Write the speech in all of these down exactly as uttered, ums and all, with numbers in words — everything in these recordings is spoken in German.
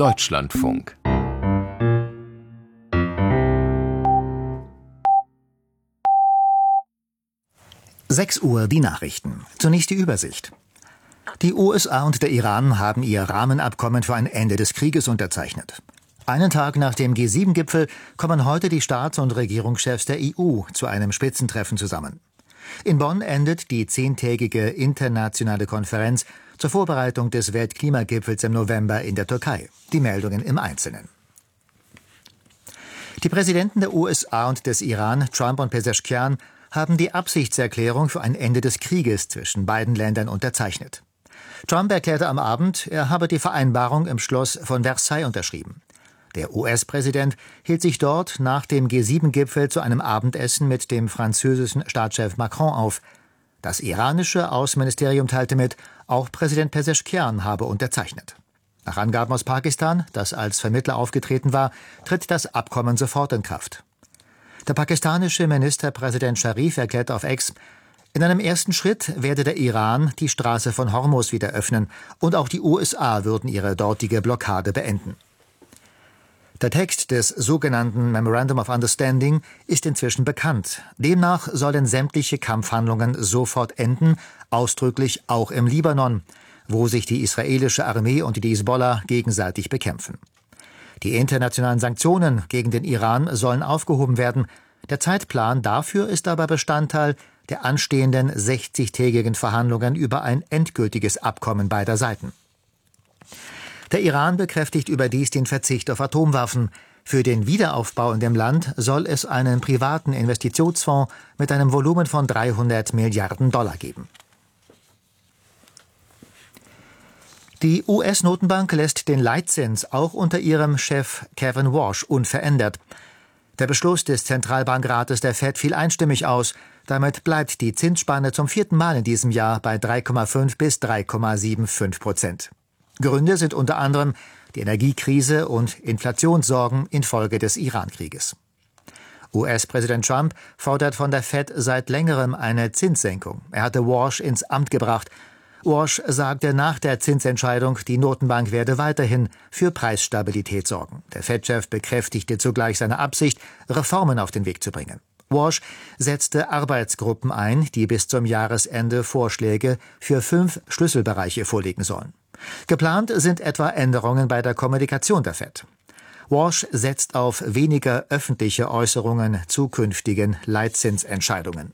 Deutschlandfunk. sechs Uhr die Nachrichten. Zunächst die Übersicht. Die U S A und der Iran haben ihr Rahmenabkommen für ein Ende des Krieges unterzeichnet. Einen Tag nach dem G sieben Gipfel kommen heute die Staats- und Regierungschefs der E U zu einem Spitzentreffen zusammen. In Bonn endet die zehntägige internationale Konferenz zur Vorbereitung des Weltklimagipfels im November in der Türkei. Die Meldungen im Einzelnen. Die Präsidenten der U S A und des Iran, Trump und Pezeshkian, haben die Absichtserklärung für ein Ende des Krieges zwischen beiden Ländern unterzeichnet. Trump erklärte am Abend, er habe die Vereinbarung im Schloss von Versailles unterschrieben. Der U S-Präsident hielt sich dort nach dem G sieben Gipfel zu einem Abendessen mit dem französischen Staatschef Macron auf. Das iranische Außenministerium teilte mit, auch Präsident Pezeshkian habe unterzeichnet. Nach Angaben aus Pakistan, das als Vermittler aufgetreten war, tritt das Abkommen sofort in Kraft. Der pakistanische Ministerpräsident Sharif erklärte auf X, in einem ersten Schritt werde der Iran die Straße von Hormuz wieder öffnen und auch die U S A würden ihre dortige Blockade beenden. Der Text des sogenannten Memorandum of Understanding ist inzwischen bekannt. Demnach sollen sämtliche Kampfhandlungen sofort enden, ausdrücklich auch im Libanon, wo sich die israelische Armee und die Hisbollah gegenseitig bekämpfen. Die internationalen Sanktionen gegen den Iran sollen aufgehoben werden. Der Zeitplan dafür ist aber Bestandteil der anstehenden sechzigtägigen Verhandlungen über ein endgültiges Abkommen beider Seiten. Der Iran bekräftigt überdies den Verzicht auf Atomwaffen. Für den Wiederaufbau in dem Land soll es einen privaten Investitionsfonds mit einem Volumen von dreihundert Milliarden Dollar geben. Die U S-Notenbank lässt den Leitzins auch unter ihrem Chef Kevin Warsh unverändert. Der Beschluss des Zentralbankrates der Fed fiel einstimmig aus. Damit bleibt die Zinsspanne zum vierten Mal in diesem Jahr bei drei Komma fünf bis drei Komma fünfundsiebzig Prozent. Gründe sind unter anderem die Energiekrise und Inflationssorgen infolge des Iran-Krieges. U S-Präsident Trump fordert von der Fed seit längerem eine Zinssenkung. Er hatte Warsh ins Amt gebracht. Warsh sagte nach der Zinsentscheidung, die Notenbank werde weiterhin für Preisstabilität sorgen. Der Fed-Chef bekräftigte zugleich seine Absicht, Reformen auf den Weg zu bringen. Warsh setzte Arbeitsgruppen ein, die bis zum Jahresende Vorschläge für fünf Schlüsselbereiche vorlegen sollen. Geplant sind etwa Änderungen bei der Kommunikation der Fed. Warsh setzt auf weniger öffentliche Äußerungen zu künftigen Leitzinsentscheidungen.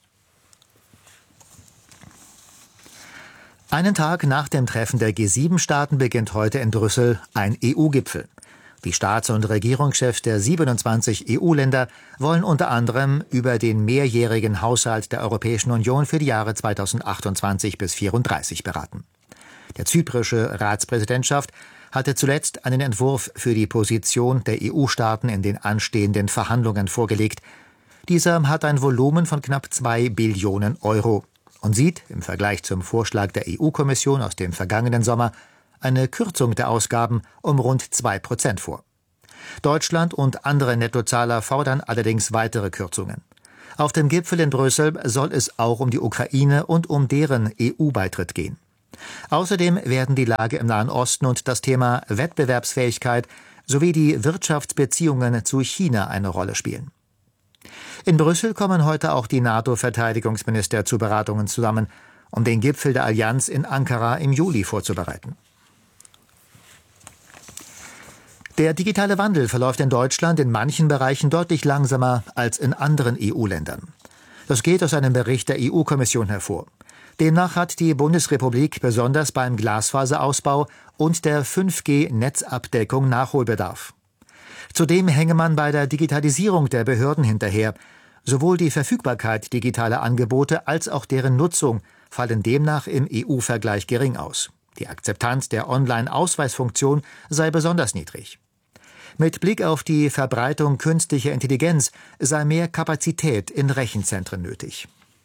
Einen Tag nach dem Treffen der G sieben Staaten beginnt heute in Brüssel ein E U-Gipfel. Die Staats- und Regierungschefs der siebenundzwanzig E U-Länder wollen unter anderem über den mehrjährigen Haushalt der Europäischen Union für die Jahre zweitausendachtundzwanzig bis zweitausendvierunddreißig beraten. Der zyprische Ratspräsidentschaft hatte zuletzt einen Entwurf für die Position der E U-Staaten in den anstehenden Verhandlungen vorgelegt. Dieser hat ein Volumen von knapp zwei Billionen Euro und sieht im Vergleich zum Vorschlag der E U-Kommission aus dem vergangenen Sommer eine Kürzung der Ausgaben um rund zwei Prozent vor. Deutschland und andere Nettozahler fordern allerdings weitere Kürzungen. Auf dem Gipfel in Brüssel soll es auch um die Ukraine und um deren E U-Beitritt gehen. Außerdem werden die Lage im Nahen Osten und das Thema Wettbewerbsfähigkeit sowie die Wirtschaftsbeziehungen zu China eine Rolle spielen. In Brüssel kommen heute auch die NATO-Verteidigungsminister zu Beratungen zusammen, um den Gipfel der Allianz in Ankara im Juli vorzubereiten. Der digitale Wandel verläuft in Deutschland in manchen Bereichen deutlich langsamer als in anderen E U-Ländern. Das geht aus einem Bericht der E U-Kommission hervor. Demnach hat die Bundesrepublik besonders beim Glasfaserausbau und der fünf G-Netzabdeckung Nachholbedarf. Zudem hänge man bei der Digitalisierung der Behörden hinterher. Sowohl die Verfügbarkeit digitaler Angebote als auch deren Nutzung fallen demnach im E U-Vergleich gering aus. Die Akzeptanz der Online-Ausweisfunktion sei besonders niedrig. Mit Blick auf die Verbreitung künstlicher Intelligenz sei mehr Kapazität in Rechenzentren nötig.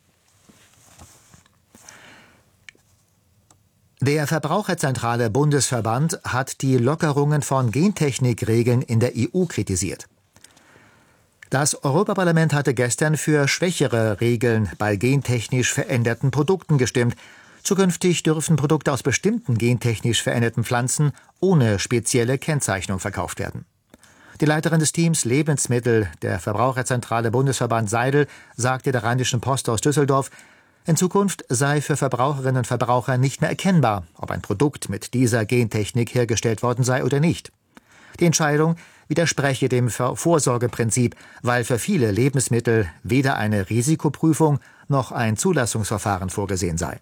Der Verbraucherzentrale Bundesverband hat die Lockerungen von Gentechnikregeln in der E U kritisiert. Das Europaparlament hatte gestern für schwächere Regeln bei gentechnisch veränderten Produkten gestimmt. Zukünftig dürfen Produkte aus bestimmten gentechnisch veränderten Pflanzen ohne spezielle Kennzeichnung verkauft werden. Die Leiterin des Teams Lebensmittel der Verbraucherzentrale Bundesverband Seidel sagte der Rheinischen Post aus Düsseldorf, in Zukunft sei für Verbraucherinnen und Verbraucher nicht mehr erkennbar, ob ein Produkt mit dieser Gentechnik hergestellt worden sei oder nicht. Die Entscheidung widerspreche dem Vorsorgeprinzip, weil für viele Lebensmittel weder eine Risikoprüfung noch ein Zulassungsverfahren vorgesehen sei.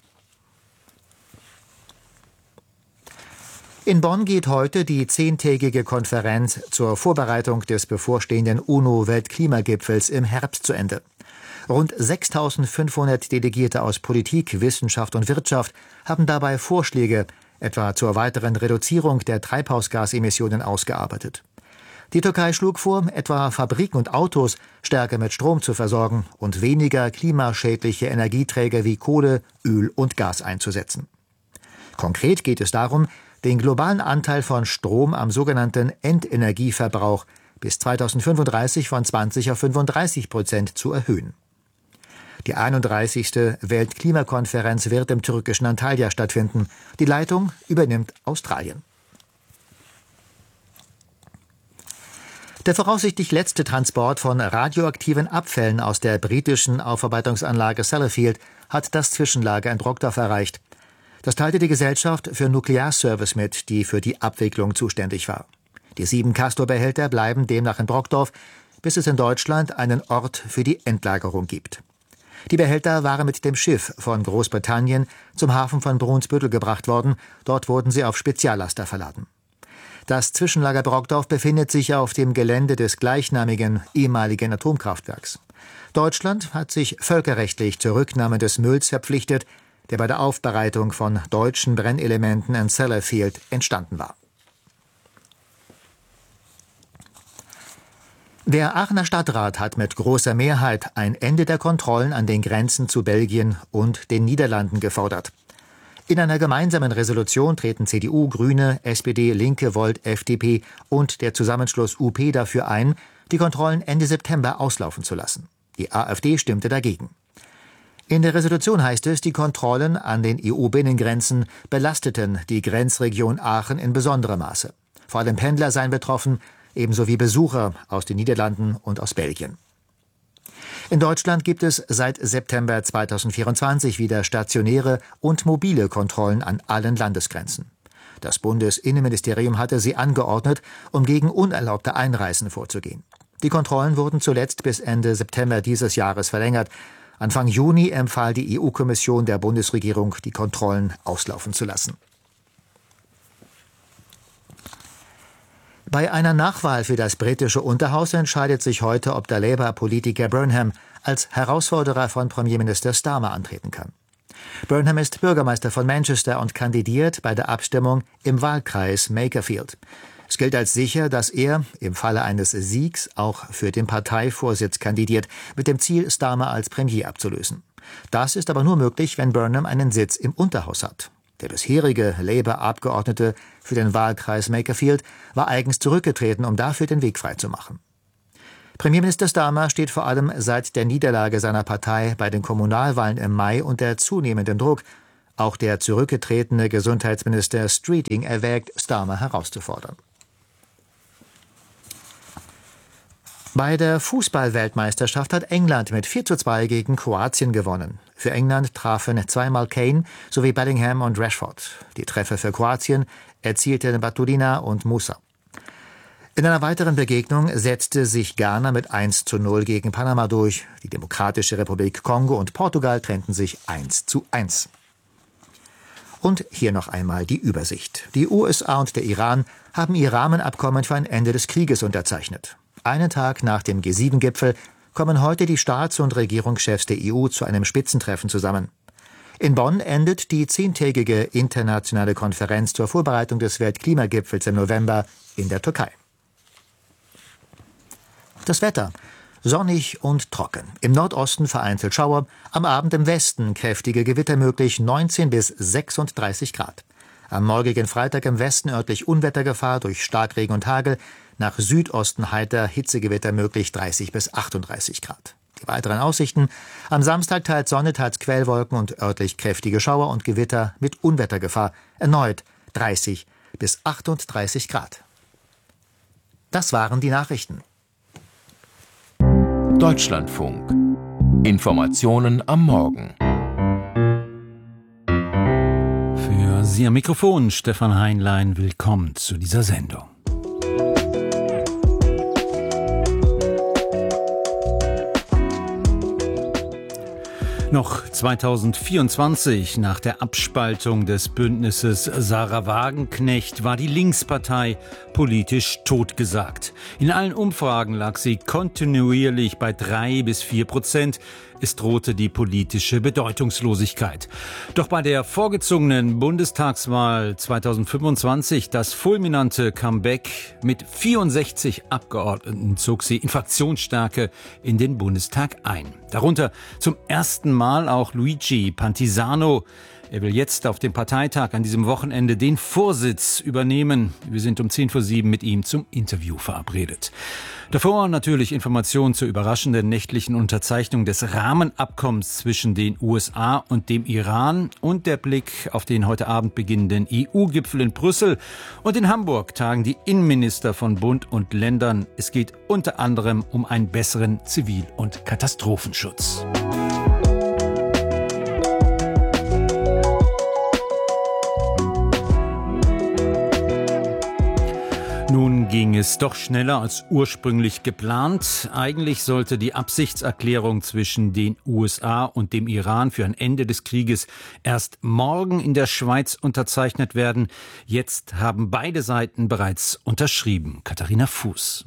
In Bonn geht heute die zehntägige Konferenz zur Vorbereitung des bevorstehenden UNO-Weltklimagipfels im Herbst zu Ende. Rund sechstausendfünfhundert Delegierte aus Politik, Wissenschaft und Wirtschaft haben dabei Vorschläge, etwa zur weiteren Reduzierung der Treibhausgasemissionen, ausgearbeitet. Die Türkei schlug vor, etwa Fabriken und Autos stärker mit Strom zu versorgen und weniger klimaschädliche Energieträger wie Kohle, Öl und Gas einzusetzen. Konkret geht es darum, den globalen Anteil von Strom am sogenannten Endenergieverbrauch bis zweitausendfünfunddreißig von zwanzig auf fünfunddreißig Prozent zu erhöhen. Die einunddreißigste Weltklimakonferenz wird im türkischen Antalya stattfinden. Die Leitung übernimmt Australien. Der voraussichtlich letzte Transport von radioaktiven Abfällen aus der britischen Aufarbeitungsanlage Sellafield hat das Zwischenlager in Brockdorf erreicht. Das teilte die Gesellschaft für Nuklearservice mit, die für die Abwicklung zuständig war. Die sieben Castor-Behälter bleiben demnach in Brockdorf, bis es in Deutschland einen Ort für die Endlagerung gibt. Die Behälter waren mit dem Schiff von Großbritannien zum Hafen von Brunsbüttel gebracht worden. Dort wurden sie auf Speziallaster verladen. Das Zwischenlager Brockdorf befindet sich auf dem Gelände des gleichnamigen ehemaligen Atomkraftwerks. Deutschland hat sich völkerrechtlich zur Rücknahme des Mülls verpflichtet, der bei der Aufbereitung von deutschen Brennelementen in Sellafield entstanden war. Der Aachener Stadtrat hat mit großer Mehrheit ein Ende der Kontrollen an den Grenzen zu Belgien und den Niederlanden gefordert. In einer gemeinsamen Resolution treten C D U, Grüne, S P D, Linke, Volt, F D P und der Zusammenschluss U P dafür ein, die Kontrollen Ende September auslaufen zu lassen. Die AfD stimmte dagegen. In der Resolution heißt es, die Kontrollen an den E U-Binnengrenzen belasteten die Grenzregion Aachen in besonderem Maße. Vor allem Pendler seien betroffen, ebenso wie Besucher aus den Niederlanden und aus Belgien. In Deutschland gibt es seit September zweitausendvierundzwanzig wieder stationäre und mobile Kontrollen an allen Landesgrenzen. Das Bundesinnenministerium hatte sie angeordnet, um gegen unerlaubte Einreisen vorzugehen. Die Kontrollen wurden zuletzt bis Ende September dieses Jahres verlängert. Anfang Juni empfahl die E U-Kommission der Bundesregierung, die Kontrollen auslaufen zu lassen. Bei einer Nachwahl für das britische Unterhaus entscheidet sich heute, ob der Labour-Politiker Burnham als Herausforderer von Premierminister Starmer antreten kann. Burnham ist Bürgermeister von Manchester und kandidiert bei der Abstimmung im Wahlkreis Makerfield. Es gilt als sicher, dass er im Falle eines Siegs auch für den Parteivorsitz kandidiert, mit dem Ziel, Starmer als Premier abzulösen. Das ist aber nur möglich, wenn Burnham einen Sitz im Unterhaus hat. Der bisherige Labour-Abgeordnete für den Wahlkreis Makerfield war eigens zurückgetreten, um dafür den Weg freizumachen. Premierminister Starmer steht vor allem seit der Niederlage seiner Partei bei den Kommunalwahlen im Mai unter zunehmendem Druck. Auch der zurückgetretene Gesundheitsminister Streeting erwägt, Starmer herauszufordern. Bei der Fußball-Weltmeisterschaft hat England mit vier zu zwei gegen Kroatien gewonnen. Für England trafen zweimal Kane sowie Bellingham und Rashford. Die Treffer für Kroatien erzielten Batudina und Musa. In einer weiteren Begegnung setzte sich Ghana mit eins zu null gegen Panama durch. Die Demokratische Republik Kongo und Portugal trennten sich eins zu eins. Und hier noch einmal die Übersicht. Die U S A und der Iran haben ihr Rahmenabkommen für ein Ende des Krieges unterzeichnet. Einen Tag nach dem G sieben Gipfel kommen heute die Staats- und Regierungschefs der E U zu einem Spitzentreffen zusammen. In Bonn endet die zehntägige internationale Konferenz zur Vorbereitung des Weltklimagipfels im November in der Türkei. Das Wetter: sonnig und trocken. Im Nordosten vereinzelt Schauer, am Abend im Westen kräftige Gewitter möglich, neunzehn bis sechsunddreißig Grad. Am morgigen Freitag im Westen örtlich Unwettergefahr durch Starkregen und Hagel, nach Südosten heiter Hitzegewitter möglich, dreißig bis achtunddreißig Grad. Die weiteren Aussichten: am Samstag teils Sonne, teils Quellwolken und örtlich kräftige Schauer und Gewitter mit Unwettergefahr. Erneut dreißig bis achtunddreißig Grad. Das waren die Nachrichten. Deutschlandfunk. Informationen am Morgen. Für Sie am Mikrofon Stefan Heinlein. Willkommen zu dieser Sendung. Noch zweitausendvierundzwanzig, nach der Abspaltung des Bündnisses Sarah Wagenknecht, war die Linkspartei politisch totgesagt. In allen Umfragen lag sie kontinuierlich bei drei bis vier Prozent. Es drohte die politische Bedeutungslosigkeit. Doch bei der vorgezogenen Bundestagswahl zweitausendfünfundzwanzig, das fulminante Comeback mit vierundsechzig Abgeordneten, zog sie in Fraktionsstärke in den Bundestag ein. Darunter zum ersten Mal auch Luigi Pantisano. Er will jetzt auf dem Parteitag an diesem Wochenende den Vorsitz übernehmen. Wir sind um zehn vor sieben mit ihm zum Interview verabredet. Davor natürlich Informationen zur überraschenden nächtlichen Unterzeichnung des Rahmenabkommens zwischen den U S A und dem Iran und der Blick auf den heute Abend beginnenden E U-Gipfel in Brüssel. Und in Hamburg tagen die Innenminister von Bund und Ländern. Es geht unter anderem um einen besseren Zivil- und Katastrophenschutz. Nun ging es doch schneller als ursprünglich geplant. Eigentlich sollte die Absichtserklärung zwischen den U S A und dem Iran für ein Ende des Krieges erst morgen in der Schweiz unterzeichnet werden. Jetzt haben beide Seiten bereits unterschrieben. Katharina Fuß.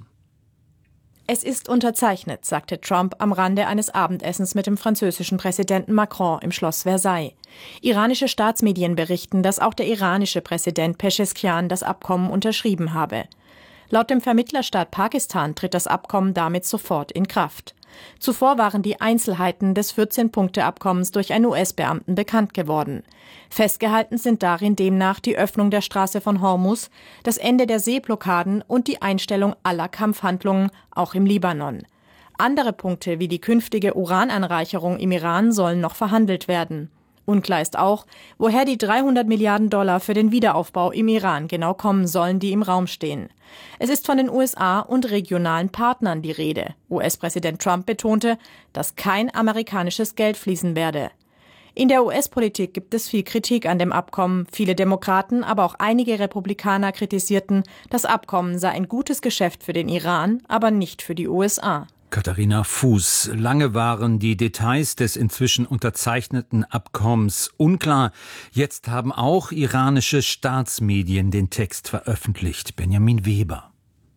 Es ist unterzeichnet, sagte Trump am Rande eines Abendessens mit dem französischen Präsidenten Macron im Schloss Versailles. Iranische Staatsmedien berichten, dass auch der iranische Präsident Pezeschkian das Abkommen unterschrieben habe. Laut dem Vermittlerstaat Pakistan tritt das Abkommen damit sofort in Kraft. Zuvor waren die Einzelheiten des vierzehn-Punkte-Abkommens durch einen U S-Beamten bekannt geworden. Festgehalten sind darin demnach die Öffnung der Straße von Hormuz, das Ende der Seeblockaden und die Einstellung aller Kampfhandlungen, auch im Libanon. Andere Punkte wie die künftige Urananreicherung im Iran sollen noch verhandelt werden. Unklar ist auch, woher die dreihundert Milliarden Dollar für den Wiederaufbau im Iran genau kommen sollen, die im Raum stehen. Es ist von den U S A und regionalen Partnern die Rede. U S-Präsident Trump betonte, dass kein amerikanisches Geld fließen werde. In der U S-Politik gibt es viel Kritik an dem Abkommen. Viele Demokraten, aber auch einige Republikaner kritisierten, das Abkommen sei ein gutes Geschäft für den Iran, aber nicht für die U S A. Katharina Fuß. Lange waren die Details des inzwischen unterzeichneten Abkommens unklar. Jetzt haben auch iranische Staatsmedien den Text veröffentlicht. Benjamin Weber.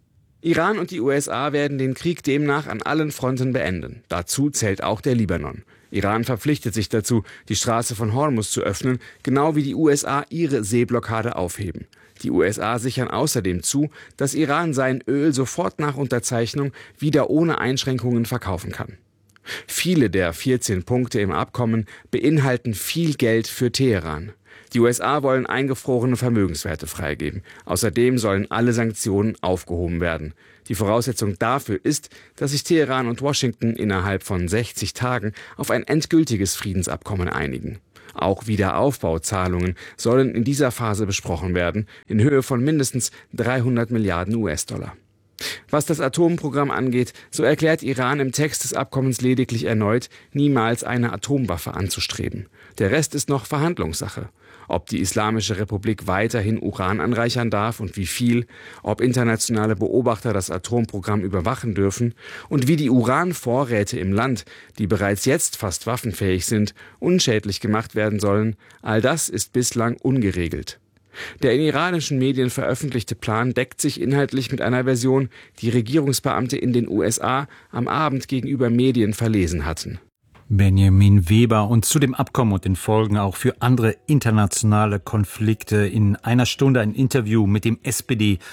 Iran und die U S A werden den Krieg demnach an allen Fronten beenden. Dazu zählt auch der Libanon. Iran verpflichtet sich dazu, die Straße von Hormuz zu öffnen, genau wie die U S A ihre Seeblockade aufheben. Die U S A sichern außerdem zu, dass Iran sein Öl sofort nach Unterzeichnung wieder ohne Einschränkungen verkaufen kann. Viele der vierzehn Punkte im Abkommen beinhalten viel Geld für Teheran. Die U S A wollen eingefrorene Vermögenswerte freigeben. Außerdem sollen alle Sanktionen aufgehoben werden. Die Voraussetzung dafür ist, dass sich Teheran und Washington innerhalb von sechzig Tagen auf ein endgültiges Friedensabkommen einigen. Auch Wiederaufbauzahlungen sollen in dieser Phase besprochen werden, in Höhe von mindestens dreihundert Milliarden U S-Dollar. Was das Atomprogramm angeht, so erklärt Iran im Text des Abkommens lediglich erneut, niemals eine Atomwaffe anzustreben. Der Rest ist noch Verhandlungssache. Ob die Islamische Republik weiterhin Uran anreichern darf und wie viel, ob internationale Beobachter das Atomprogramm überwachen dürfen und wie die Uranvorräte im Land, die bereits jetzt fast waffenfähig sind, unschädlich gemacht werden sollen, all das ist bislang ungeregelt. Der in iranischen Medien veröffentlichte Plan deckt sich inhaltlich mit einer Version, die Regierungsbeamte in den U S A am Abend gegenüber Medien verlesen hatten. Benjamin Weber. Und zu dem Abkommen und den Folgen auch für andere internationale Konflikte in einer Stunde ein Interview mit dem S P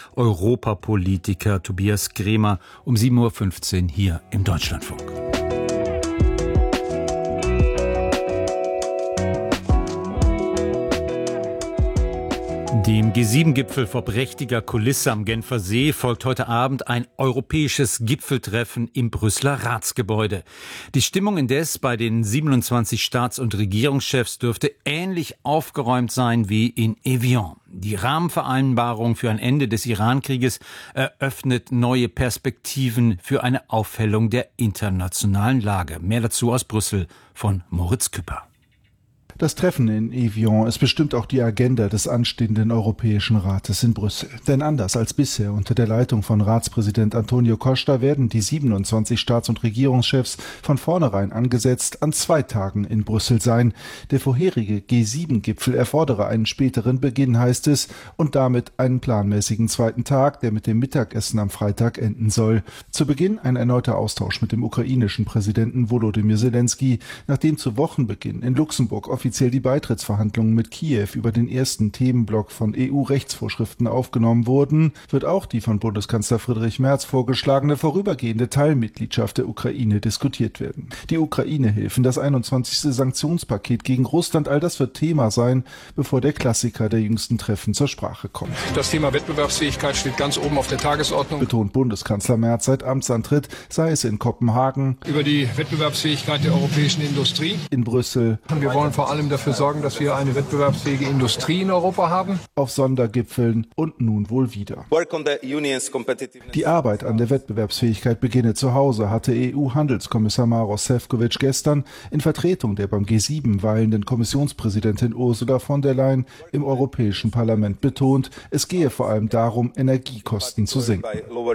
D-Europapolitiker Tobias Gremer um sieben Uhr fünfzehn hier im Deutschlandfunk. Dem G sieben Gipfel vor prächtiger Kulisse am Genfer See folgt heute Abend ein europäisches Gipfeltreffen im Brüsseler Ratsgebäude. Die Stimmung indes bei den siebenundzwanzig Staats- und Regierungschefs dürfte ähnlich aufgeräumt sein wie in Evian. Die Rahmenvereinbarung für ein Ende des Iran-Krieges eröffnet neue Perspektiven für eine Aufhellung der internationalen Lage. Mehr dazu aus Brüssel von Moritz Küpper. Das Treffen in Evian ist bestimmt auch die Agenda des anstehenden Europäischen Rates in Brüssel. Denn anders als bisher unter der Leitung von Ratspräsident Antonio Costa werden die siebenundzwanzig Staats- und Regierungschefs von vornherein angesetzt an zwei Tagen in Brüssel sein. Der vorherige G sieben Gipfel erfordere einen späteren Beginn, heißt es, und damit einen planmäßigen zweiten Tag, der mit dem Mittagessen am Freitag enden soll. Zu Beginn ein erneuter Austausch mit dem ukrainischen Präsidenten Volodymyr Zelensky, nachdem zu Wochenbeginn in Luxemburg offiziell die Beitrittsverhandlungen mit Kiew über den ersten Themenblock von E U-Rechtsvorschriften aufgenommen wurden, wird auch die von Bundeskanzler Friedrich Merz vorgeschlagene vorübergehende Teilmitgliedschaft der Ukraine diskutiert werden. Die Ukraine-Hilfen, das einundzwanzigste Sanktionspaket gegen Russland, all das wird Thema sein, bevor der Klassiker der jüngsten Treffen zur Sprache kommt. Das Thema Wettbewerbsfähigkeit steht ganz oben auf der Tagesordnung, betont Bundeskanzler Merz seit Amtsantritt, sei es in Kopenhagen, über die Wettbewerbsfähigkeit der europäischen Industrie, in Brüssel. Wir wollen vor allem dafür sorgen, dass wir eine wettbewerbsfähige Industrie in Europa haben. Auf Sondergipfeln und nun wohl wieder. Die Arbeit an der Wettbewerbsfähigkeit beginne zu Hause, hatte E U-Handelskommissar Maroš Šefčovič gestern in Vertretung der beim G sieben weilenden Kommissionspräsidentin Ursula von der Leyen im Europäischen Parlament betont, es gehe vor allem darum, Energiekosten zu senken.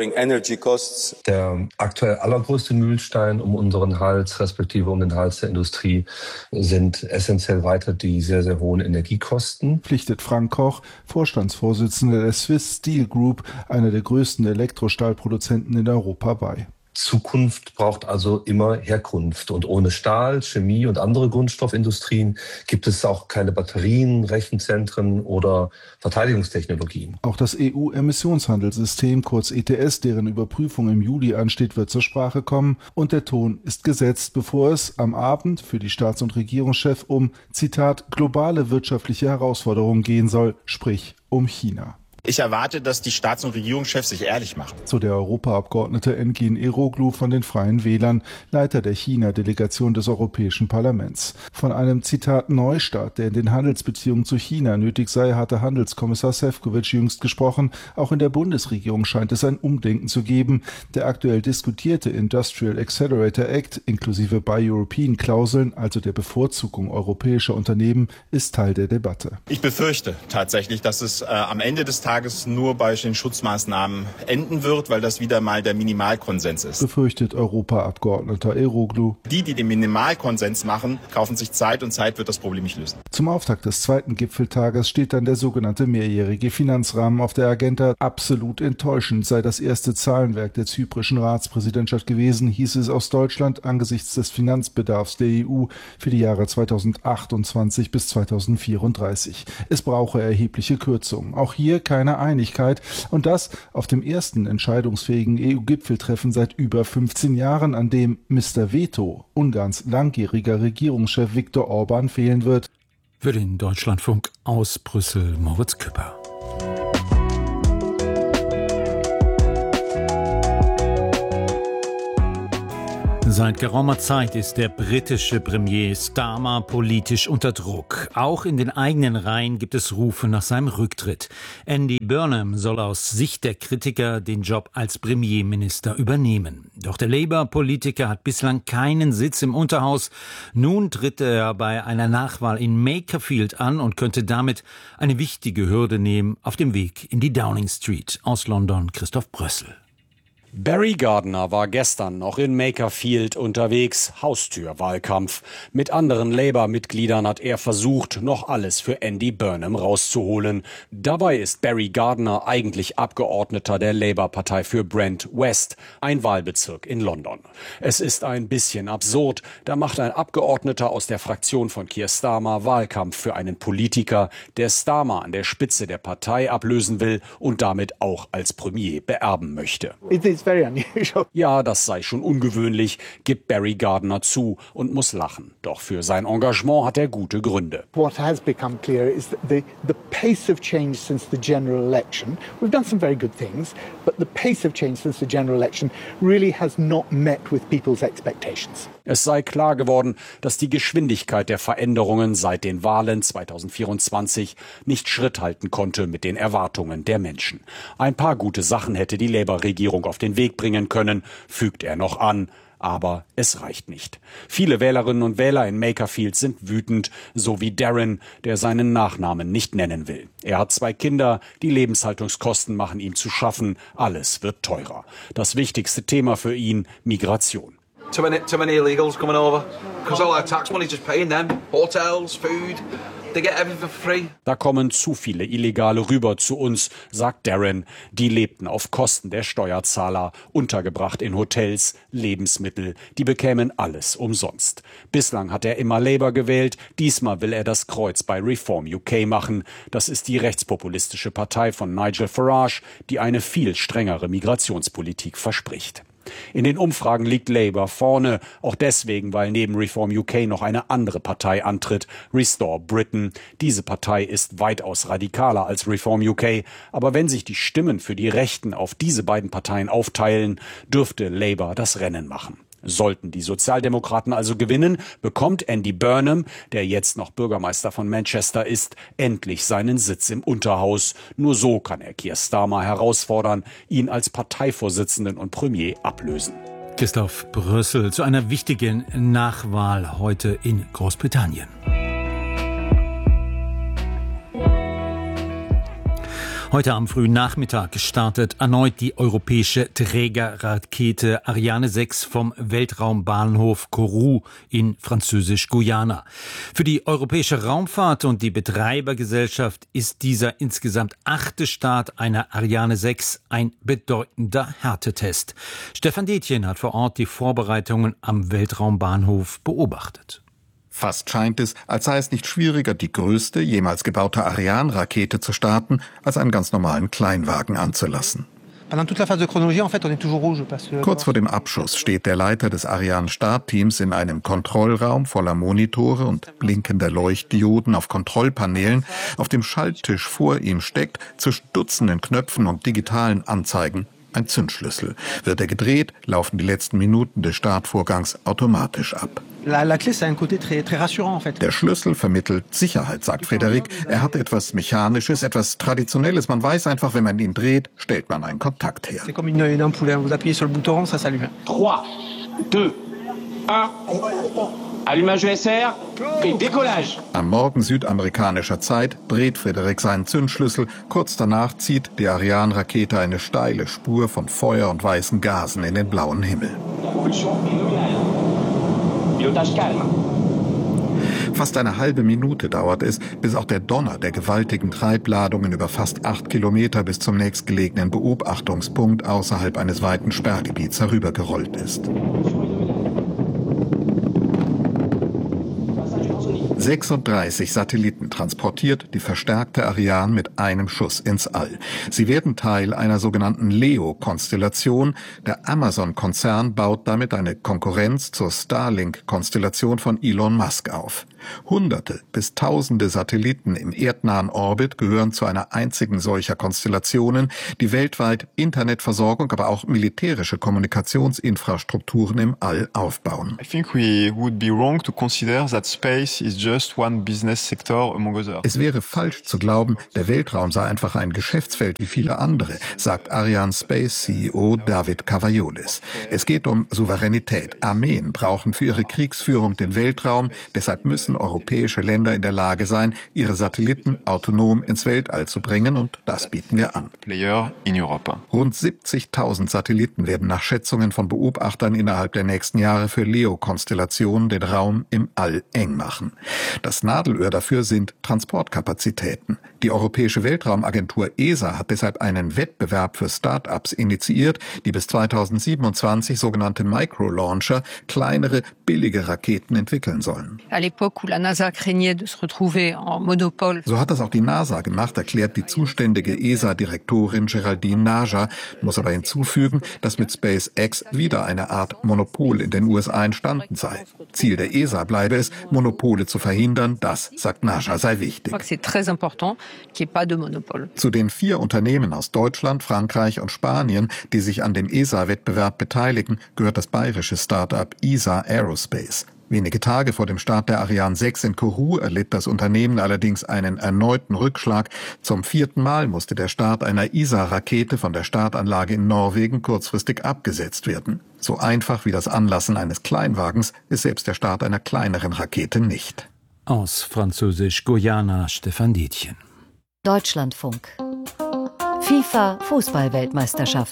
Der aktuell allergrößte Mühlstein um unseren Hals, respektive um den Hals der Industrie, sind essentiell weiter die sehr, sehr hohen Energiekosten. Pflichtet Frank Koch, Vorstandsvorsitzender der Swiss Steel Group, einer der größten Elektrostahlproduzenten in Europa, bei. Zukunft braucht also immer Herkunft. Und ohne Stahl, Chemie und andere Grundstoffindustrien gibt es auch keine Batterien, Rechenzentren oder Verteidigungstechnologien. Auch das E U-Emissionshandelssystem, kurz E T S, deren Überprüfung im Juli ansteht, wird zur Sprache kommen. Und der Ton ist gesetzt, bevor es am Abend für die Staats- und Regierungschefs um, Zitat, globale wirtschaftliche Herausforderungen gehen soll, sprich um China. Ich erwarte, dass die Staats- und Regierungschefs sich ehrlich machen. So der Europaabgeordnete Engin Eroglu von den Freien Wählern, Leiter der China-Delegation des Europäischen Parlaments. Von einem, Zitat, Neustart, der in den Handelsbeziehungen zu China nötig sei, hatte Handelskommissar Šefčovič jüngst gesprochen. Auch in der Bundesregierung scheint es ein Umdenken zu geben. Der aktuell diskutierte Industrial Accelerator Act inklusive Buy European Klauseln, also der Bevorzugung europäischer Unternehmen, ist Teil der Debatte. Ich befürchte tatsächlich, dass es äh, am Ende des Tages nur bei den Schutzmaßnahmen enden wird, weil das wieder mal der Minimalkonsens ist. Befürchtet Europaabgeordneter Eroglu. Die, die den Minimalkonsens machen, kaufen sich Zeit und Zeit wird das Problem nicht lösen. Zum Auftakt des zweiten Gipfeltages steht dann der sogenannte mehrjährige Finanzrahmen auf der Agenda. Absolut enttäuschend sei das erste Zahlenwerk der zyprischen Ratspräsidentschaft gewesen, hieß es aus Deutschland angesichts des Finanzbedarfs der E U für die Jahre zweitausendachtundzwanzig bis zweitausendvierunddreißig. Es brauche erhebliche Kürzungen. Auch hier keine Einigkeit und das auf dem ersten entscheidungsfähigen E U-Gipfeltreffen seit über fünfzehn Jahren, an dem Mister Veto, Ungarns langjähriger Regierungschef Viktor Orban, fehlen wird. Für den Deutschlandfunk aus Brüssel, Moritz Küpper. Seit geraumer Zeit ist der britische Premier Starmer politisch unter Druck. Auch in den eigenen Reihen gibt es Rufe nach seinem Rücktritt. Andy Burnham soll aus Sicht der Kritiker den Job als Premierminister übernehmen. Doch der Labour-Politiker hat bislang keinen Sitz im Unterhaus. Nun tritt er bei einer Nachwahl in Makerfield an und könnte damit eine wichtige Hürde nehmen auf dem Weg in die Downing Street. Aus London Christoph Brössel. Barry Gardiner war gestern noch in Makerfield unterwegs, Haustürwahlkampf. Mit anderen Labour-Mitgliedern hat er versucht, noch alles für Andy Burnham rauszuholen. Dabei ist Barry Gardiner eigentlich Abgeordneter der Labour-Partei für Brent West, ein Wahlbezirk in London. Es ist ein bisschen absurd, da macht ein Abgeordneter aus der Fraktion von Keir Starmer Wahlkampf für einen Politiker, der Starmer an der Spitze der Partei ablösen will und damit auch als Premier beerben möchte. It is Ja, das sei schon ungewöhnlich, gibt Barry Gardiner zu und muss lachen. Doch für sein Engagement hat er gute Gründe. What has become clear is that the, the pace of change since the general election, we've done some very good things, but the pace of change since the general election really has not met with people's expectations. Es sei klar geworden, dass die Geschwindigkeit der Veränderungen seit den Wahlen zweitausendvierundzwanzig nicht Schritt halten konnte mit den Erwartungen der Menschen. Ein paar gute Sachen hätte die Labour-Regierung auf den Weg bringen können, fügt er noch an. Aber es reicht nicht. Viele Wählerinnen und Wähler in Makerfield sind wütend, so wie Darren, der seinen Nachnamen nicht nennen will. Er hat zwei Kinder, die Lebenshaltungskosten machen ihm zu schaffen, alles wird teurer. Das wichtigste Thema für ihn, Migration. Too many, too many illegals coming over, because all our tax money just paying them, hotels, food. They get everything for free. Da kommen zu viele Illegale rüber zu uns, sagt Darren. Die lebten auf Kosten der Steuerzahler, untergebracht in Hotels, Lebensmittel. Die bekämen alles umsonst. Bislang hat er immer Labour gewählt. Diesmal will er das Kreuz bei Reform U K machen. Das ist die rechtspopulistische Partei von Nigel Farage, die eine viel strengere Migrationspolitik verspricht. In den Umfragen liegt Labour vorne, auch deswegen, weil neben Reform U K noch eine andere Partei antritt, Restore Britain. Diese Partei ist weitaus radikaler als Reform U K, aber wenn sich die Stimmen für die Rechten auf diese beiden Parteien aufteilen, dürfte Labour das Rennen machen. Sollten die Sozialdemokraten also gewinnen, bekommt Andy Burnham, der jetzt noch Bürgermeister von Manchester ist, endlich seinen Sitz im Unterhaus. Nur so kann er Keir Starmer herausfordern, ihn als Parteivorsitzenden und Premier ablösen. Christoph Brössel zu einer wichtigen Nachwahl heute in Großbritannien. Heute am frühen Nachmittag startet erneut die europäische Trägerrakete Ariane sechs vom Weltraumbahnhof Kourou in Französisch-Guyana. Für die europäische Raumfahrt und die Betreibergesellschaft ist dieser insgesamt achte Start einer Ariane sechs ein bedeutender Härtetest. Stefan Detjen hat vor Ort die Vorbereitungen am Weltraumbahnhof beobachtet. Fast scheint es, als sei es nicht schwieriger, die größte jemals gebaute Ariane-Rakete zu starten, als einen ganz normalen Kleinwagen anzulassen. Kurz vor dem Abschuss steht der Leiter des Ariane-Startteams in einem Kontrollraum voller Monitore und blinkender Leuchtdioden auf Kontrollpanelen. Auf dem Schalttisch vor ihm steckt, zwischen Dutzenden Knöpfen und digitalen Anzeigen, ein Zündschlüssel. Wird er gedreht, laufen die letzten Minuten des Startvorgangs automatisch ab. Der Schlüssel vermittelt Sicherheit, sagt Frédéric. Er hat etwas Mechanisches, etwas Traditionelles. Man weiß einfach, wenn man ihn dreht, stellt man einen Kontakt her. drei, zwei, eins. Allumage U S R et décollage. Am Morgen südamerikanischer Zeit dreht Frédéric seinen Zündschlüssel. Kurz danach zieht die Ariane-Rakete eine steile Spur von Feuer und weißen Gasen in den blauen Himmel. Fast eine halbe Minute dauert es, bis auch der Donner der gewaltigen Treibladungen über fast acht Kilometer bis zum nächstgelegenen Beobachtungspunkt außerhalb eines weiten Sperrgebiets herübergerollt ist. sechsunddreißig Satelliten transportiert die verstärkte Ariane mit einem Schuss ins All. Sie werden Teil einer sogenannten Leo-Konstellation. Der Amazon-Konzern baut damit eine Konkurrenz zur Starlink-Konstellation von Elon Musk auf. Hunderte bis Tausende Satelliten im erdnahen Orbit gehören zu einer einzigen solcher Konstellationen, die weltweit Internetversorgung, aber auch militärische Kommunikationsinfrastrukturen im All aufbauen. I think we would be wrong to consider that space is just one business sector among others. Es wäre falsch zu glauben, der Weltraum sei einfach ein Geschäftsfeld wie viele andere, sagt Ariane Space C E O David Cavaiolis. Es geht um Souveränität. Armeen brauchen für ihre Kriegsführung den Weltraum, deshalb müssen europäische Länder in der Lage sein, ihre Satelliten autonom ins Weltall zu bringen, und das bieten wir an. Player in Europa. Rund siebzigtausend Satelliten werden nach Schätzungen von Beobachtern innerhalb der nächsten Jahre für Leo-Konstellationen den Raum im All eng machen. Das Nadelöhr dafür sind Transportkapazitäten. Die Europäische Weltraumagentur E S A hat deshalb einen Wettbewerb für Start-ups initiiert, die bis zweitausendsiebenundzwanzig sogenannte Micro-Launcher, kleinere, billige Raketen entwickeln sollen. À l'époque So hat das auch die NASA gemacht, erklärt die zuständige E S A-Direktorin Geraldine Naja, muss aber hinzufügen, dass mit SpaceX wieder eine Art Monopol in den U S A entstanden sei. Ziel der E S A bleibe es, Monopole zu verhindern, das, sagt Naja, sei wichtig. Zu den vier Unternehmen aus Deutschland, Frankreich und Spanien, die sich an dem E S A-Wettbewerb beteiligen, gehört das bayerische Start-up E S A Aerospace. Wenige Tage vor dem Start der Ariane sechs in Kourou erlitt das Unternehmen allerdings einen erneuten Rückschlag. Zum vierten Mal musste der Start einer E S A-Rakete von der Startanlage in Norwegen kurzfristig abgesetzt werden. So einfach wie das Anlassen eines Kleinwagens ist selbst der Start einer kleineren Rakete nicht. Aus Französisch-Guyana Stefan Dietjen. Deutschlandfunk. FIFA-Fußball-Weltmeisterschaft.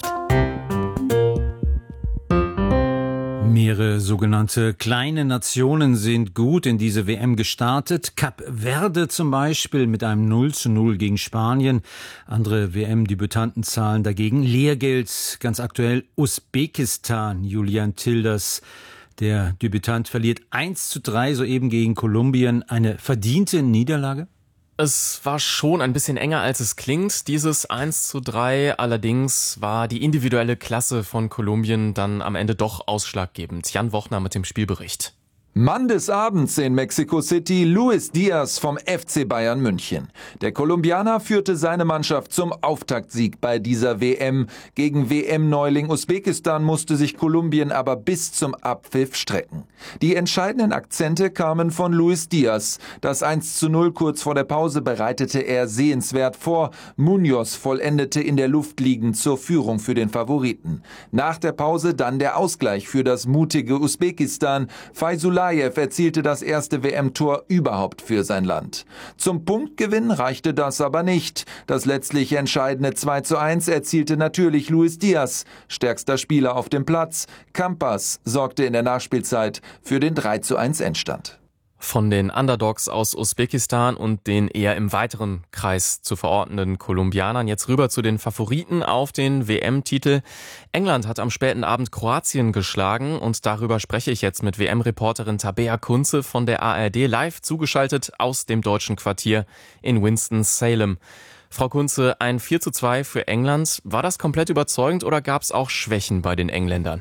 Mehrere sogenannte kleine Nationen sind gut in diese W M gestartet. Kap Verde zum Beispiel mit einem null zu null gegen Spanien. Andere W M-Debütanten zahlen dagegen Lehrgeld. Ganz aktuell Usbekistan. Julian Tilders, der Debütant, verliert eins zu drei soeben gegen Kolumbien. Eine verdiente Niederlage? Es war schon ein bisschen enger, als es klingt, dieses eins zu drei. Allerdings war die individuelle Klasse von Kolumbien dann am Ende doch ausschlaggebend. Jan Wochner mit dem Spielbericht. Mann des Abends in Mexico City, Luis Diaz vom F C Bayern München. Der Kolumbianer führte seine Mannschaft zum Auftaktsieg bei dieser W M. Gegen W M-Neuling Usbekistan musste sich Kolumbien aber bis zum Abpfiff strecken. Die entscheidenden Akzente kamen von Luis Diaz. Das eins zu null kurz vor der Pause bereitete er sehenswert vor. Munoz vollendete in der Luft liegend zur Führung für den Favoriten. Nach der Pause dann der Ausgleich für das mutige Usbekistan. Faisulayev erzielte das erste W M-Tor überhaupt für sein Land. Zum Punktgewinn reichte das aber nicht. Das letztlich entscheidende zwei zu eins erzielte natürlich Luis Diaz, stärkster Spieler auf dem Platz. Campas sorgte in der Nachspielzeit für den drei zu eins Endstand. Von den Underdogs aus Usbekistan und den eher im weiteren Kreis zu verortenden Kolumbianern jetzt rüber zu den Favoriten auf den W M-Titel. England hat am späten Abend Kroatien geschlagen und darüber spreche ich jetzt mit W M-Reporterin Tabea Kunze von der A R D live zugeschaltet aus dem deutschen Quartier in Winston-Salem. Frau Kunze, ein vier zu zwei für England. War das komplett überzeugend oder gab es auch Schwächen bei den Engländern?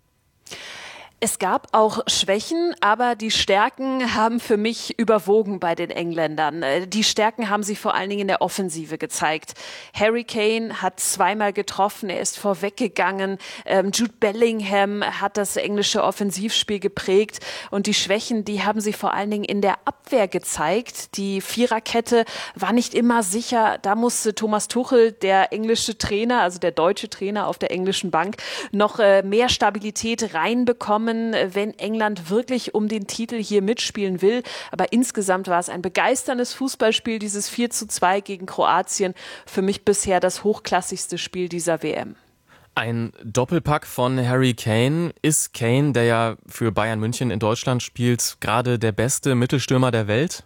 Es gab auch Schwächen, aber die Stärken haben für mich überwogen bei den Engländern. Die Stärken haben sie vor allen Dingen in der Offensive gezeigt. Harry Kane hat zweimal getroffen, er ist vorweggegangen. Ähm, Jude Bellingham hat das englische Offensivspiel geprägt. Und die Schwächen, die haben sie vor allen Dingen in der Abwehr gezeigt. Die Viererkette war nicht immer sicher. Da musste Thomas Tuchel, der englische Trainer, also der deutsche Trainer auf der englischen Bank, noch äh, mehr Stabilität reinbekommen, wenn England wirklich um den Titel hier mitspielen will. Aber insgesamt war es ein begeisterndes Fußballspiel, dieses vier zu zwei gegen Kroatien. Für mich bisher das hochklassigste Spiel dieser W M. Ein Doppelpack von Harry Kane. Ist Kane, der ja für Bayern München in Deutschland spielt, gerade der beste Mittelstürmer der Welt?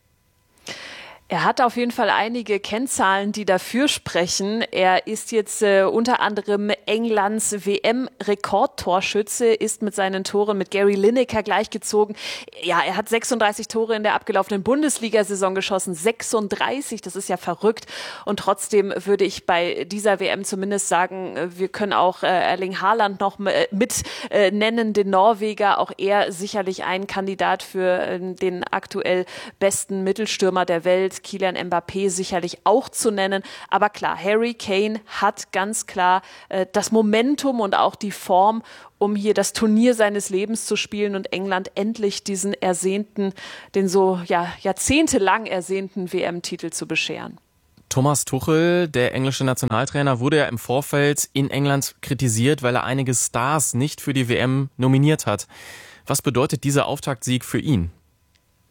Er hat auf jeden Fall einige Kennzahlen, die dafür sprechen. Er ist jetzt äh, unter anderem Englands W M-Rekordtorschütze, ist mit seinen Toren mit Gary Lineker gleichgezogen. Ja, er hat sechsunddreißig Tore in der abgelaufenen Bundesliga-Saison geschossen. sechsunddreißig, das ist ja verrückt. Und trotzdem würde ich bei dieser W M zumindest sagen, wir können auch äh, Erling Haaland noch mit äh, nennen, den Norweger. Auch er sicherlich ein Kandidat für äh, den aktuell besten Mittelstürmer der Welt. Kylian Mbappé sicherlich auch zu nennen. Aber klar, Harry Kane hat ganz klar äh, das Momentum und auch die Form, um hier das Turnier seines Lebens zu spielen und England endlich diesen ersehnten, den so ja, jahrzehntelang ersehnten W M-Titel zu bescheren. Thomas Tuchel, der englische Nationaltrainer, wurde ja im Vorfeld in England kritisiert, weil er einige Stars nicht für die W M nominiert hat. Was bedeutet dieser Auftaktsieg für ihn?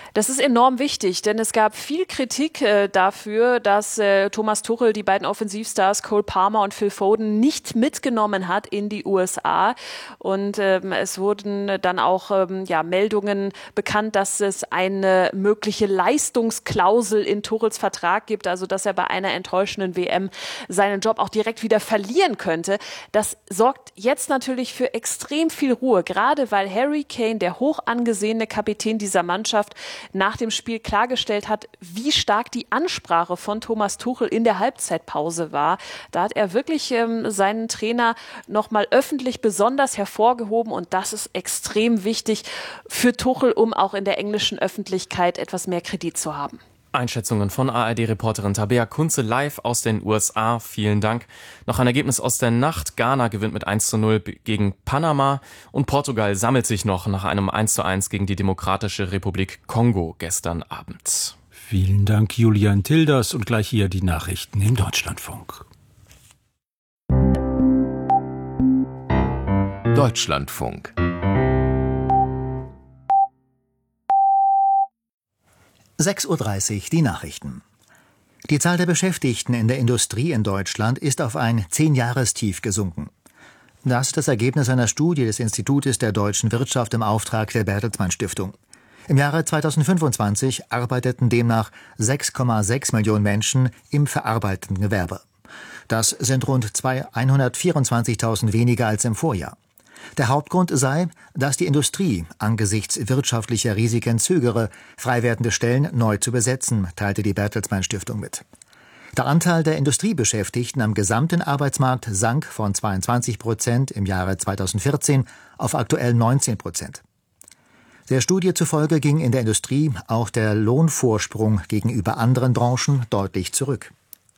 Das ist enorm wichtig, denn es gab viel Kritik äh, dafür, dass äh, Thomas Tuchel die beiden Offensivstars Cole Palmer und Phil Foden nicht mitgenommen hat in die U S A. Und ähm, es wurden dann auch ähm, ja, Meldungen bekannt, dass es eine mögliche Leistungsklausel in Tuchels Vertrag gibt, also dass er bei einer enttäuschenden W M seinen Job auch direkt wieder verlieren könnte. Das sorgt jetzt natürlich für extrem viel Ruhe, gerade weil Harry Kane, der hoch angesehene Kapitän dieser Mannschaft, nach dem Spiel klargestellt hat, wie stark die Ansprache von Thomas Tuchel in der Halbzeitpause war. Da hat er wirklich ähm, seinen Trainer nochmal öffentlich besonders hervorgehoben und das ist extrem wichtig für Tuchel, um auch in der englischen Öffentlichkeit etwas mehr Kredit zu haben. Einschätzungen von A R D-Reporterin Tabea Kunze live aus den U S A. Vielen Dank. Noch ein Ergebnis aus der Nacht. Ghana gewinnt mit eins zu null gegen Panama und Portugal sammelt sich noch nach einem eins zu eins gegen die Demokratische Republik Kongo gestern Abend. Vielen Dank, Julian Tilders. Und gleich hier die Nachrichten im Deutschlandfunk. Deutschlandfunk. sechs Uhr dreißig, die Nachrichten. Die Zahl der Beschäftigten in der Industrie in Deutschland ist auf ein Zehn-Jahrestief gesunken. Das ist das Ergebnis einer Studie des Institutes der deutschen Wirtschaft im Auftrag der Bertelsmann Stiftung. Im Jahre zweitausendfünfundzwanzig arbeiteten demnach sechs Komma sechs Millionen Menschen im verarbeitenden Gewerbe. Das sind rund hundertvierundzwanzigtausend weniger als im Vorjahr. Der Hauptgrund sei, dass die Industrie angesichts wirtschaftlicher Risiken zögere, frei werdende Stellen neu zu besetzen, teilte die Bertelsmann Stiftung mit. Der Anteil der Industriebeschäftigten am gesamten Arbeitsmarkt sank von zweiundzwanzig Prozent im Jahre zweitausendvierzehn auf aktuell neunzehn Prozent. Der Studie zufolge ging in der Industrie auch der Lohnvorsprung gegenüber anderen Branchen deutlich zurück.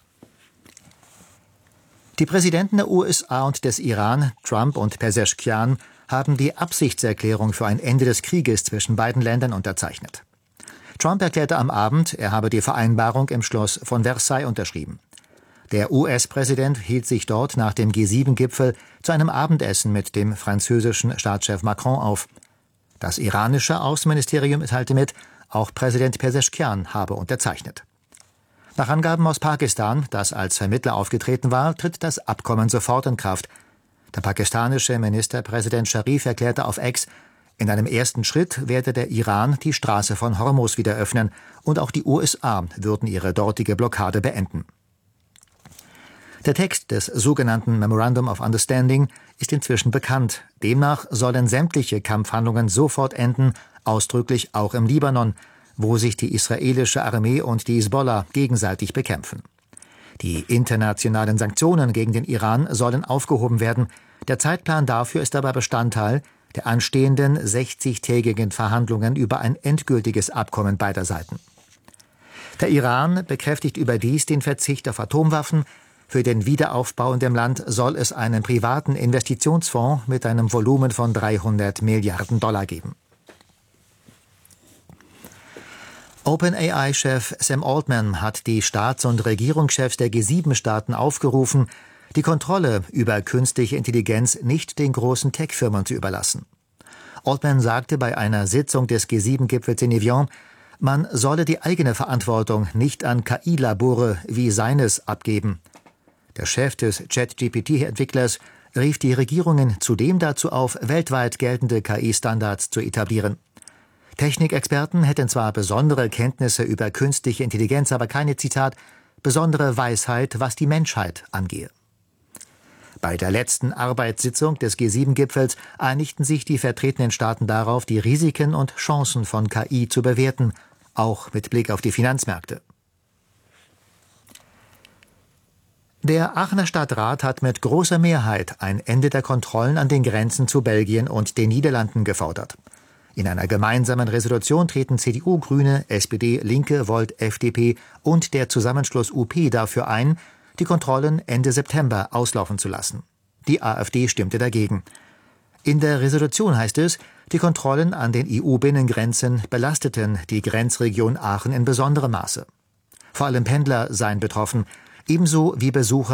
Die Präsidenten der U S A und des Iran, Trump und Peseschkian, haben die Absichtserklärung für ein Ende des Krieges zwischen beiden Ländern unterzeichnet. Trump erklärte am Abend, er habe die Vereinbarung im Schloss von Versailles unterschrieben. Der U S-Präsident hielt sich dort nach dem G sieben Gipfel zu einem Abendessen mit dem französischen Staatschef Macron auf. Das iranische Außenministerium teilte mit, auch Präsident Peseschkian habe unterzeichnet. Nach Angaben aus Pakistan, das als Vermittler aufgetreten war, tritt das Abkommen sofort in Kraft. Der pakistanische Ministerpräsident Sharif erklärte auf X, in einem ersten Schritt werde der Iran die Straße von Hormuz wieder öffnen und auch die U S A würden ihre dortige Blockade beenden. Der Text des sogenannten Memorandum of Understanding ist inzwischen bekannt. Demnach sollen sämtliche Kampfhandlungen sofort enden, ausdrücklich auch im Libanon, wo sich die israelische Armee und die Hisbollah gegenseitig bekämpfen. Die internationalen Sanktionen gegen den Iran sollen aufgehoben werden. Der Zeitplan dafür ist aber Bestandteil der anstehenden sechzigtägigen Verhandlungen über ein endgültiges Abkommen beider Seiten. Der Iran bekräftigt überdies den Verzicht auf Atomwaffen. Für den Wiederaufbau in dem Land soll es einen privaten Investitionsfonds mit einem Volumen von dreihundert Milliarden Dollar geben. OpenAI-Chef Sam Altman hat die Staats- und Regierungschefs der G sieben Staaten aufgerufen, die Kontrolle über künstliche Intelligenz nicht den großen Tech-Firmen zu überlassen. Altman sagte bei einer Sitzung des G sieben Gipfels in Evian, man solle die eigene Verantwortung nicht an K I-Labore wie seines abgeben. Der Chef des ChatGPT-Entwicklers rief die Regierungen zudem dazu auf, weltweit geltende K I-Standards zu etablieren. Technikexperten hätten zwar besondere Kenntnisse über künstliche Intelligenz, aber keine, Zitat, besondere Weisheit, was die Menschheit angehe. Bei der letzten Arbeitssitzung des G sieben Gipfels einigten sich die vertretenen Staaten darauf, die Risiken und Chancen von K I zu bewerten, auch mit Blick auf die Finanzmärkte. Der Aachener Stadtrat hat mit großer Mehrheit ein Ende der Kontrollen an den Grenzen zu Belgien und den Niederlanden gefordert. In einer gemeinsamen Resolution treten C D U, Grüne, S P D, Linke, Volt, F D P und der Zusammenschluss U P dafür ein, die Kontrollen Ende September auslaufen zu lassen. Die AfD stimmte dagegen. In der Resolution heißt es, die Kontrollen an den E U-Binnengrenzen belasteten die Grenzregion Aachen in besonderem Maße. Vor allem Pendler seien betroffen, ebenso wie Besucher